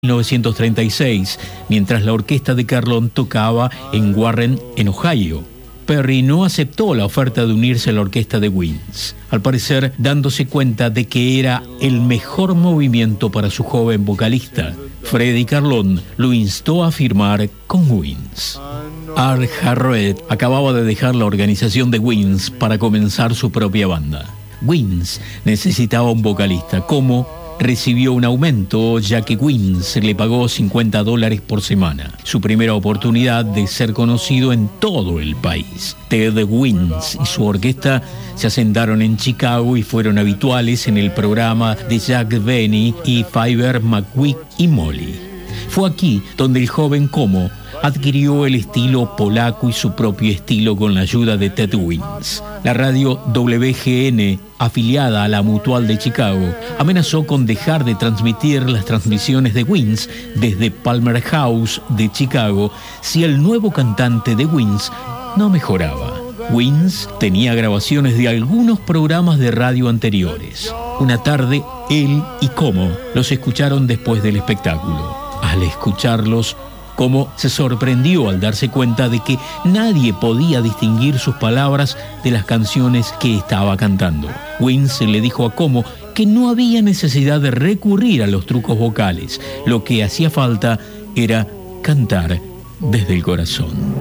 1936, mientras la orquesta de Carlon tocaba en Warren, en Ohio. Perry no aceptó la oferta de unirse a la orquesta de Wings, al parecer dándose cuenta de que era el mejor movimiento para su joven vocalista. Freddie Carlon lo instó a firmar con Wings. Art Harrod acababa de dejar la organización de Wings para comenzar su propia banda. Wings necesitaba un vocalista, como recibió un aumento ya que Wings le pagó $50 por semana. Su primera oportunidad de ser conocido en todo el país. Ted Wings y su orquesta se asentaron en Chicago y fueron habituales en el programa de Jack Benny y Fibber McCoy y Molly. Fue aquí donde el joven Como adquirió el estilo polaco y su propio estilo con la ayuda de Ted Wings. La radio WGN, afiliada a la Mutual de Chicago, amenazó con dejar de transmitir las transmisiones de Wings desde Palmer House de Chicago si el nuevo cantante de Wings no mejoraba. Wings tenía grabaciones de algunos programas de radio anteriores. Una tarde, él y Como los escucharon después del espectáculo. Al escucharlos, Como se sorprendió al darse cuenta de que nadie podía distinguir sus palabras de las canciones que estaba cantando. Wings le dijo a Como que no había necesidad de recurrir a los trucos vocales. Lo que hacía falta era cantar desde el corazón.